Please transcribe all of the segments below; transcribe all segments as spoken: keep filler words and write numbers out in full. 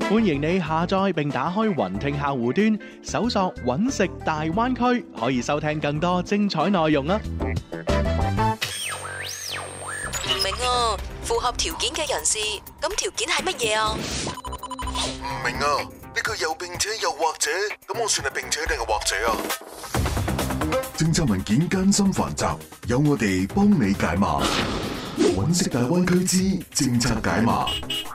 歡迎你下載並打開雲聽客戶端，搜索揾食大灣區，可以收聽更多精彩內容啊！ 唔明啊，符合條件嘅人士，咁條件係乜嘢啊？ 唔明啊，呢句又並且又或者，咁我算係並且定係或者啊？政策文件艱辛繁雜，有我哋幫你解碼。揾食大灣區之政策解碼。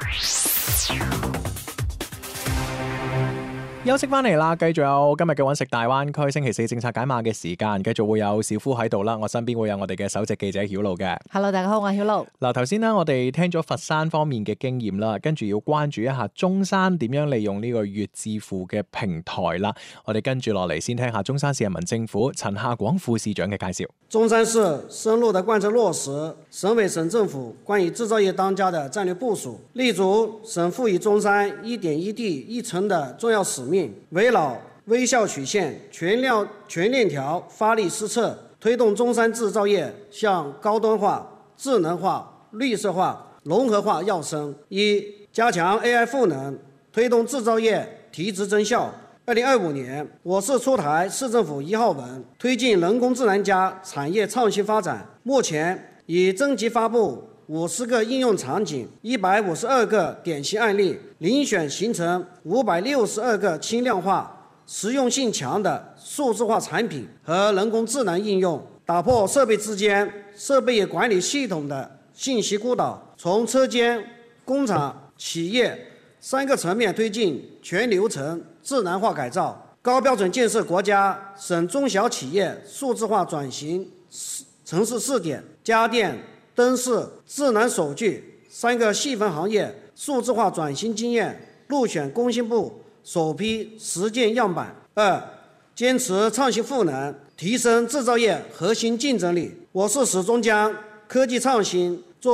休息翻嚟啦，繼續有今日嘅揾食大灣區星期四政策解碼嘅時間，繼續會有小夫喺度啦。我身邊會有我哋嘅首席記者曉露嘅。 Hello， 大家好，我係曉露。 嗱，頭先呢，我哋聽咗佛山方面嘅經驗啦，跟住要關注一下中山點樣利用呢個粵智庫嘅平台啦。我哋跟住落嚟先聽下中山市人民政府陳夏廣副市長嘅介紹。 中山市深入地貫徹落實省委省政府關於製造業當家的戰略部署，立足省賦予中山一點一地一城的重要使命，圍繞微笑曲線、全鏈全鏈條發力施策，推動中山製造業向高端化、智能化、綠色化、融合化躍升。一、加強 A I 賦能，推動製造業提質增效。二零二五年，我市出台市政府一號文，推進人工智能加產業創新發展。目前已徵集發布五十個應用場景，一百五十二個典型案例，遴選形成五百六十二個輕量化、實用性強的數字化產品和人工智能應用，打破設備之間設備管理系統的信息孤島，從車間、工廠、企業三個層面推進全流程智能化改造，高標準建設國家省中小企業數字化轉型城市試點，家電、燈飾、智能手具三個細分行業數字化轉型經驗入選工信部首批實踐樣板。二、堅持創新賦能，提升製造業核心競爭力。我市始終將科技創新